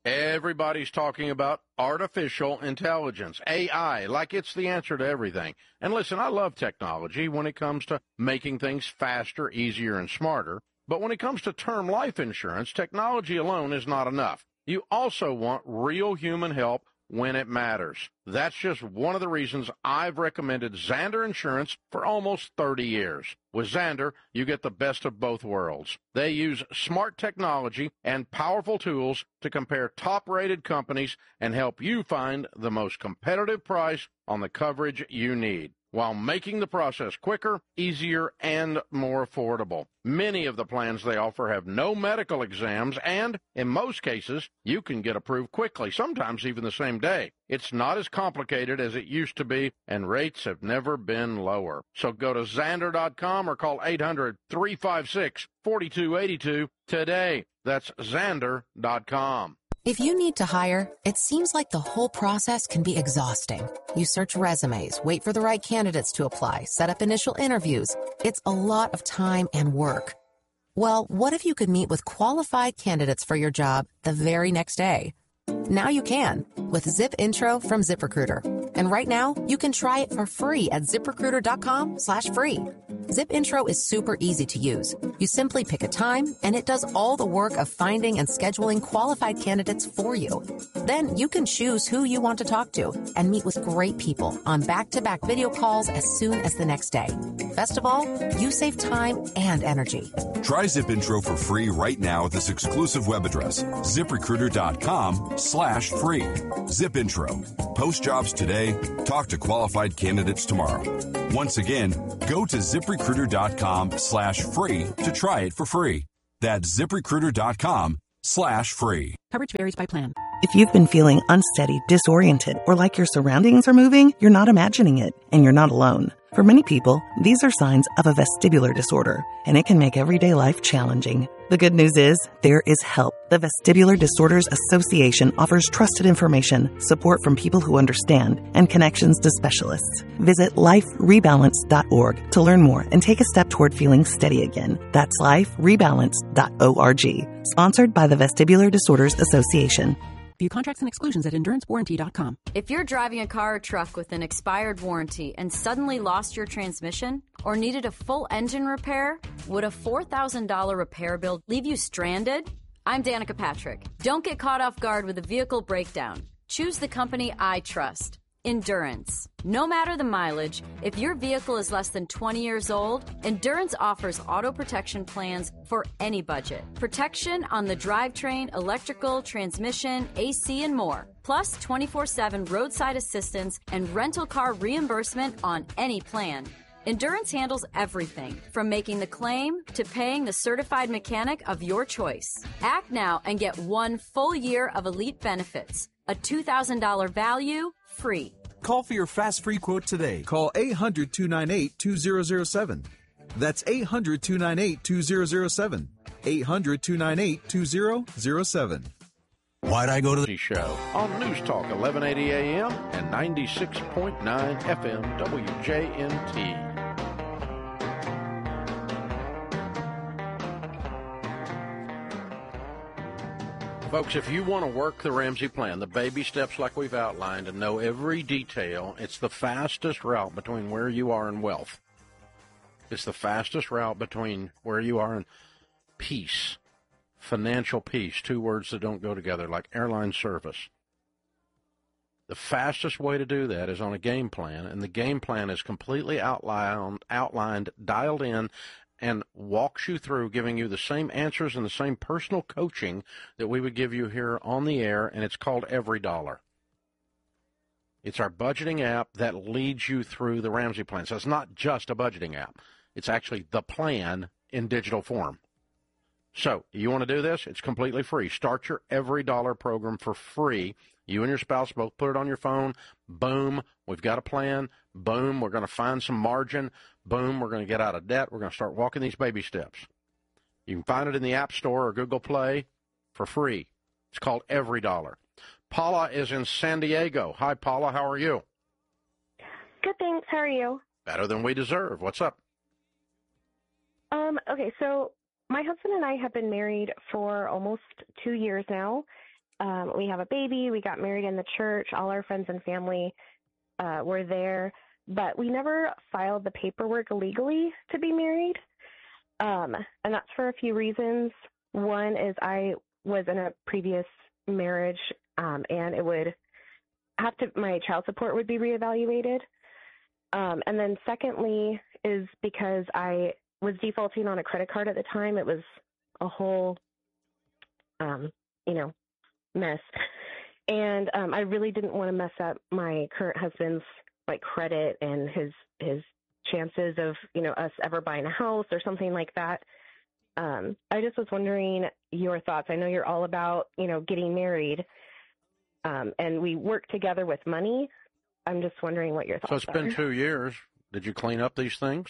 Everybody's talking about artificial intelligence, AI, like it's the answer to everything. And listen, I love technology when it comes to making things faster, easier, and smarter. But when it comes to term life insurance, technology alone is not enough. You also want real human help when it matters. That's just one of the reasons I've recommended Zander Insurance for almost 30 years. With Zander, you get the best of both worlds. They use smart technology and powerful tools to compare top-rated companies and help you find the most competitive price on the coverage you need, while making the process quicker, easier, and more affordable. Many of the plans they offer have no medical exams, and in most cases, you can get approved quickly, sometimes even the same day. It's not as complicated as it used to be, and rates have never been lower. So go to Xander.com or call 800-356-4282 today. That's Xander.com. If you need to hire, it seems like the whole process can be exhausting. You search resumes, wait for the right candidates to apply, set up initial interviews. It's a lot of time and work. Well, what if you could meet with qualified candidates for your job the very next day? Now you can with Zip Intro from ZipRecruiter. And right now, you can try it for free at ZipRecruiter.com/free. Zip Intro is super easy to use. You simply pick a time, and it does all the work of finding and scheduling qualified candidates for you. Then you can choose who you want to talk to and meet with great people on back-to-back video calls as soon as the next day. Best of all, you save time and energy. Try Zip Intro for free right now at this exclusive web address, ZipRecruiter.com/free. Zip Intro. Post jobs today. Talk to qualified candidates tomorrow. Once again, go to ZipRecruiter.com/free to try it for free. That's ZipRecruiter.com/free. Coverage varies by plan. If you've been feeling unsteady, disoriented, or like your surroundings are moving, you're not imagining it, and you're not alone. For many people, these are signs of a vestibular disorder, and it can make everyday life challenging. The good news is, there is help. The Vestibular Disorders Association offers trusted information, support from people who understand, and connections to specialists. Visit liferebalance.org to learn more and take a step toward feeling steady again. That's liferebalance.org. Sponsored by the Vestibular Disorders Association. View contracts and exclusions at endurancewarranty.com. If you're driving a car or truck with an expired warranty and suddenly lost your transmission or needed a full engine repair, would a $4,000 repair bill leave you stranded? I'm Danica Patrick. Don't get caught off guard with a vehicle breakdown. Choose the company I trust. Endurance. No matter the mileage, if your vehicle is less than 20 years old, Endurance offers auto protection plans for any budget. Protection on the drivetrain, electrical, transmission, AC, and more. Plus 24/7 roadside assistance and rental car reimbursement on any plan. Endurance handles everything from making the claim to paying the certified mechanic of your choice. Act now and get 1 full year of elite benefits. A $2,000 value, free. Call for your fast free quote today. Call 800-298-2007. That's 800-298-2007. 800-298-2007. Why'd I go to the show on News Talk 1180 AM and 96.9 FM WJNT. Folks, if you want to work the Ramsey Plan, the baby steps like we've outlined, and know every detail, it's the fastest route between where you are and wealth. It's the fastest route between where you are and peace, financial peace, 2 words that don't go together, like airline service. The fastest way to do that is on a game plan, and the game plan is completely outlined, dialed in, and walks you through, giving you the same answers and the same personal coaching that we would give you here on the air, and it's called Every Dollar. It's our budgeting app that leads you through the Ramsey Plan. So it's not just a budgeting app. It's actually the plan in digital form. So you want to do this? It's completely free. Start your Every Dollar program for free. You and your spouse both put it on your phone. Boom, we've got a plan. Boom, we're going to find some margin. Boom, we're going to get out of debt. We're going to start walking these baby steps. You can find it in the App Store or Google Play for free. It's called Every Dollar. Paula is in San Diego. Hi, Paula. How are you? Good, thanks. How are you? Better than we deserve. What's up? Okay, so my husband and I have been married for almost 2 years now, We have a baby. We got married in the church. All our friends and family were there, but we never filed the paperwork legally to be married. And that's for a few reasons. One is I was in a previous marriage, and it would have to, my child support would be reevaluated. And then secondly is because I was defaulting on a credit card at the time. It was a whole, mess. And I really didn't want to mess up my current husband's credit and his chances of, us ever buying a house or something like that. I just was wondering your thoughts. I know you're all about, getting married, and we work together with money. I'm just wondering what your thoughts are. So it's been 2 years. Did you clean up these things?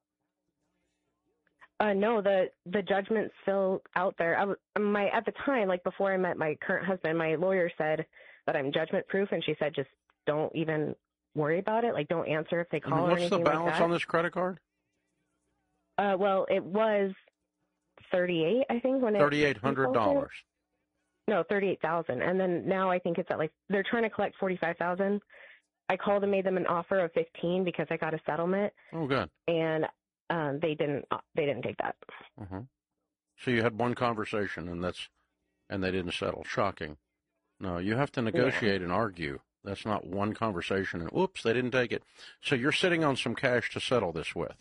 No, the judgment's still out there. At the time, before I met my current husband, my lawyer said that I'm judgment proof, and she said just don't even worry about it. Don't answer if they call or anything like that. What's the balance on this credit card? Well, it was $38,000, I think, when $3,800. No, $38,000, and then now I think it's at they're trying to collect $45,000. I called and made them an offer of $15,000 because I got a settlement. Oh, good. And they didn't take that. Uh-huh. So you had one conversation and they didn't settle. Shocking. No, you have to negotiate and argue. That's not one conversation and oops, they didn't take it. So you're sitting on some cash to settle this with.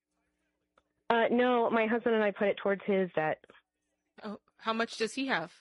No, my husband and I put it towards his debt. Oh, how much does he have?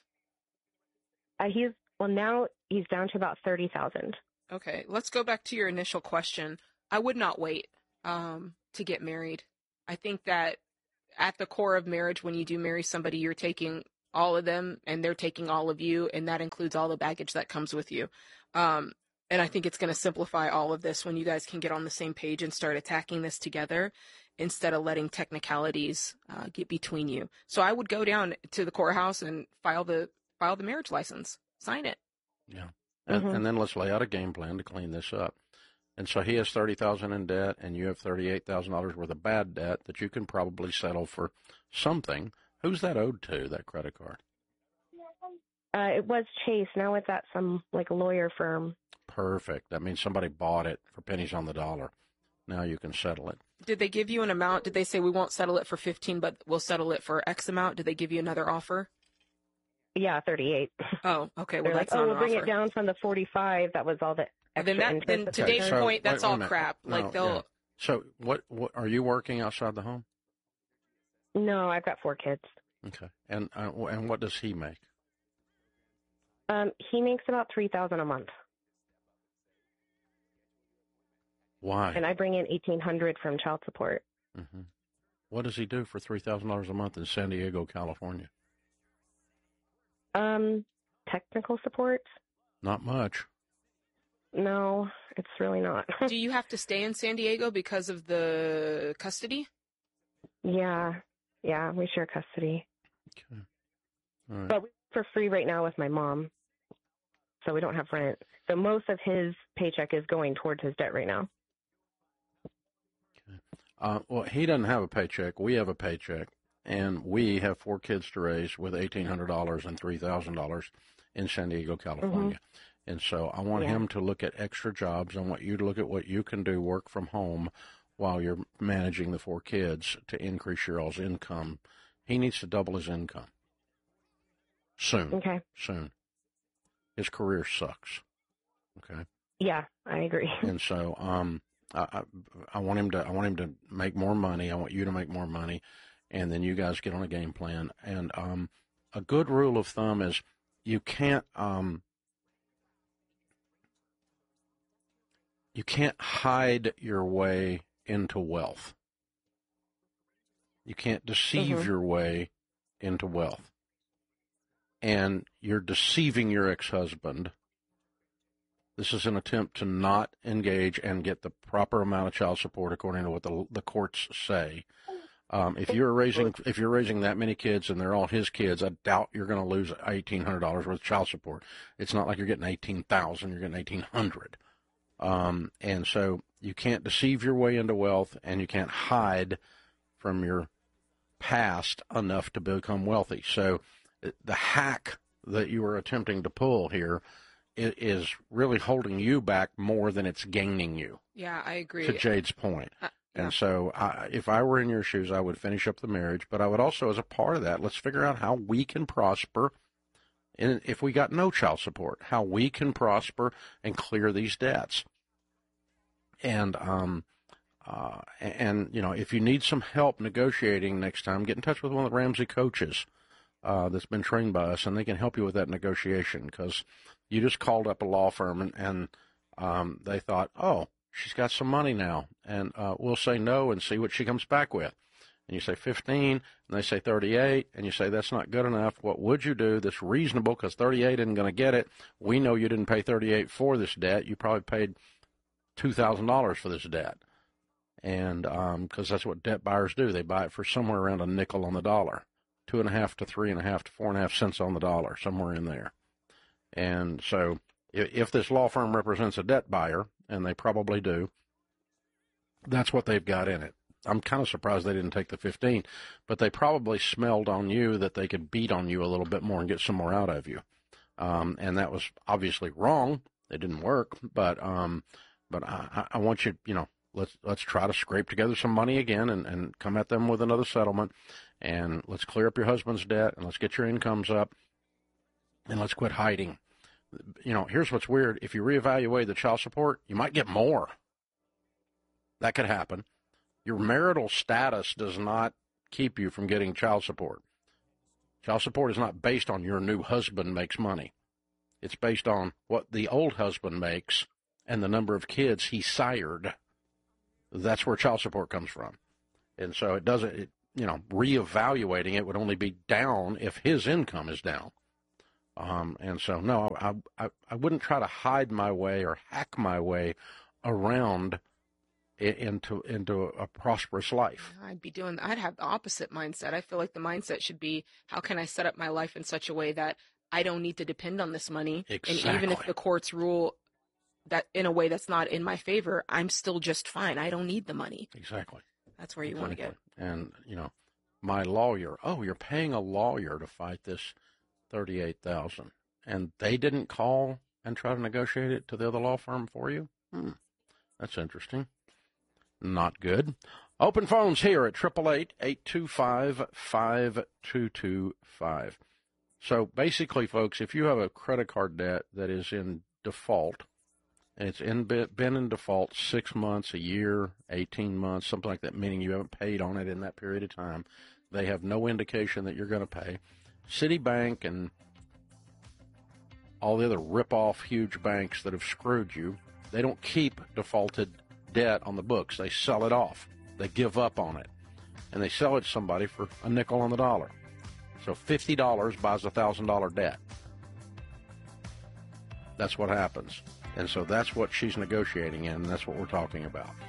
Now he's down to about $30,000. Okay, let's go back to your initial question. I would not wait to get married. I think that at the core of marriage, when you do marry somebody, you're taking all of them and they're taking all of you, and that includes all the baggage that comes with you. And I think it's going to simplify all of this when you guys can get on the same page and start attacking this together instead of letting technicalities get between you. So I would go down to the courthouse and file the marriage license, sign it. Yeah. And then let's lay out a game plan to clean this up. And so he has $30,000 in debt, and you have $38,000 worth of bad debt that you can probably settle for something. Who's that owed to, that credit card? It was Chase. Now it's at some lawyer firm. Perfect. That means somebody bought it for pennies on the dollar. Now you can settle it. Did they give you an amount? Did they say we won't settle it for 15, but we'll settle it for X amount? Did they give you another offer? Yeah, 38. Oh, okay. Well, that's not not we'll bring it down from the 45. That was all the extra interest. Then to Dave's point, that's all crap. Yeah. So what are you working outside the home? No, I've got 4 kids. Okay. And what does he make? He makes about $3,000 a month. Why? And I bring in $1,800 from child support. Mm-hmm. What does he do for $3,000 a month in San Diego, California? Technical support. Not much. No, it's really not. Do you have to stay in San Diego because of the custody? Yeah, we share custody. Okay. All right. But we're for free right now with my mom, so we don't have rent. So most of his paycheck is going towards his debt right now. Okay. Well, he doesn't have a paycheck. We have a paycheck, and we have 4 kids to raise with $1,800 and $3,000 in San Diego, California. Mm-hmm. And so I want him to look at extra jobs. I want you to look at what you can do, work from home, while you're managing the 4 kids to increase your all's income. He needs to double his income. Soon. Okay. Soon. His career sucks. Okay. Yeah, I agree. And so I want him to make more money. I want you to make more money, and then you guys get on a game plan. And a good rule of thumb is you can't hide your way into wealth. You can't deceive your way into wealth. And you're deceiving your ex-husband. This is an attempt to not engage and get the proper amount of child support according to what the courts say. If you're raising that many kids and they're all his kids, I doubt you're going to lose $1,800 worth of child support. It's not like you're getting $18,000; you're getting $1,800. And so you can't deceive your way into wealth, and you can't hide from your past enough to become wealthy. So the hack that you are attempting to pull here is really holding you back more than it's gaining you. Yeah, I agree. To Jade's point. Yeah. And so if I were in your shoes, I would finish up the marriage. But I would also, as a part of that, let's figure out how we can prosper. And if we got no child support, how we can prosper and clear these debts. And you know, if you need some help negotiating next time, get in touch with one of the Ramsey coaches that's been trained by us, and they can help you with that negotiation, because you just called up a law firm and they thought, oh, she's got some money now, and we'll say no and see what she comes back with. And you say 15, and they say 38, and you say that's not good enough. What would you do that's reasonable, because 38 isn't going to get it. We know you didn't pay 38 for this debt. You probably paid $2,000 for this debt. And because that's what debt buyers do. They buy it for somewhere around a nickel on the dollar, 2.5 to 3.5 to 4.5 cents on the dollar, somewhere in there. And so if this law firm represents a debt buyer, and they probably do, that's what they've got in it. I'm kind of surprised they didn't take the 15, but they probably smelled on you that they could beat on you a little bit more and get some more out of you. And that was obviously wrong. It didn't work, but I want you, you know, let's try to scrape together some money again and come at them with another settlement, and let's clear up your husband's debt, and let's get your incomes up, and let's quit hiding. You know, here's what's weird. If you reevaluate the child support, you might get more. That could happen. Your marital status does not keep you from getting child support. Child support is not based on your new husband makes money. It's based on what the old husband makes and the number of kids he sired. That's where child support comes from. And so it doesn't, you know, reevaluating it would only be down if his income is down. And so, no, I wouldn't try to hide my way or hack my way around into a prosperous life. I'd have the opposite mindset. I feel like the mindset should be, how can I set up my life in such a way that I don't need to depend on this money? Exactly. And even if the courts rule that in a way that's not in my favor, I'm still just fine. I don't need the money. Exactly. That's where you want to get. And, you know, my lawyer, oh, you're paying a lawyer to fight this $38,000, and they didn't call and try to negotiate it to the other law firm for you? That's interesting. Not good. Open phones here at 888-825-5225. So basically, folks, if you have a credit card debt that is in default, and it's been in default 6 months, a year, 18 months, something like that, meaning you haven't paid on it in that period of time, they have no indication that you're going to pay. Citibank and all the other rip-off huge banks that have screwed you, they don't keep defaulted debt on the books. They sell it off. They give up on it. And they sell it to somebody for a nickel on the dollar. So $50 buys a $1,000 debt. That's what happens. And so that's what she's negotiating in, and that's what we're talking about.